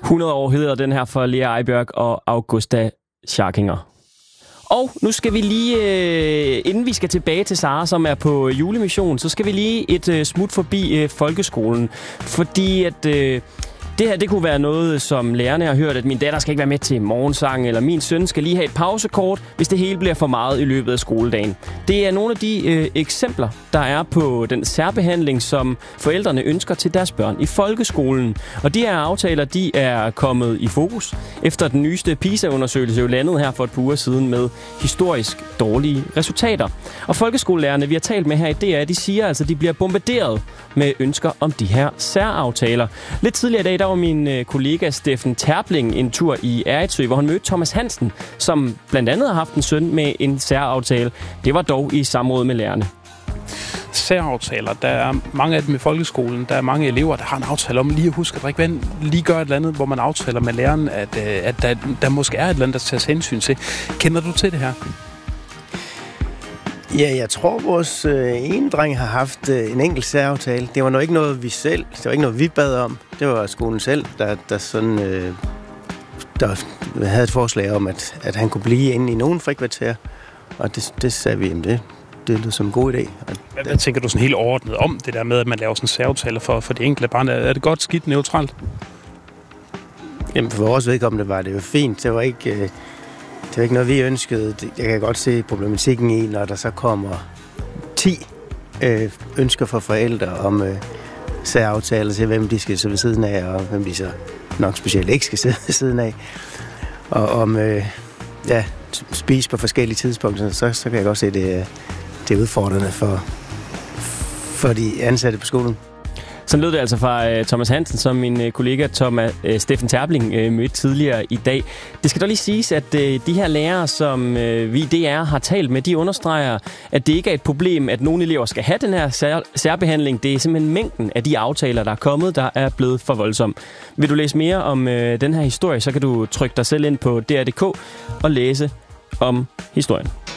100 år hedder den her for Lea Eibjørg og Augusta Scharkinger. Og nu skal vi lige, inden vi skal tilbage til Sara, som er på julemission, så skal vi lige et smut forbi folkeskolen. Fordi at det her, det kunne være noget, som lærerne har hørt, at min datter skal ikke være med til morgensang, eller min søn skal lige have et pausekort, hvis det hele bliver for meget i løbet af skoledagen. Det er nogle af de eksempler, der er på den særbehandling, som forældrene ønsker til deres børn i folkeskolen. Og de her aftaler, de er kommet i fokus efter den nyeste PISA-undersøgelse jo landede her for et par uger siden med historisk dårlige resultater. Og folkeskolelærerne, vi har talt med her i DR, de siger altså, at de bliver bombarderet med ønsker om de her særaftaler. Lidt tidligere i dag, der var min kollega Steffen Terpling en tur i Erritsø, hvor han mødte Thomas Hansen, som blandt andet har haft en søn med en særaftale. Det var dog i samråd med lærerne. Særaftaler, der er mange af dem i folkeskolen. Der er mange elever, der har en aftale om lige at huske at drikke vand, lige gøre et eller andet, hvor man aftaler med læreren, at der måske er et eller andet, der tages hensyn til. Kender du til det her? Ja, jeg tror, vores ene dreng har haft en enkelt særaftale. Det var nok ikke noget, vi selv, det var ikke noget, vi bad om. Det var skolen selv, der sådan, der havde et forslag om, at han kunne blive inde i nogen frikvarter. Og det sagde vi, jamen det lyder som en god idé. Hvad tænker du sådan helt overordnet om det der med, at man laver sådan en særaftale for de enkelte barn? Er det godt, skidt, neutralt? Jamen for vores vedkommende var det jo fint. Det var ikke noget, vi ønskede. Jeg kan godt se problematikken i, når der så kommer 10 ønsker fra forældre om særaftaler til, hvem de skal sidde ved siden af, og hvem de så nok specielt ikke skal sidde ved siden af. Og om spise på forskellige tidspunkter, så kan jeg godt se, at det er udfordrende for de ansatte på skolen. Så lød det altså fra Thomas Hansen, som min kollega Steffen Terpling mødte tidligere i dag. Det skal dog lige siges, at de her lærere, som vi i DR har talt med, de understreger, at det ikke er et problem, at nogle elever skal have den her særbehandling. Det er simpelthen mængden af de aftaler, der er kommet, der er blevet for voldsom. Vil du læse mere om den her historie, så kan du trykke dig selv ind på dr.dk og læse om historien.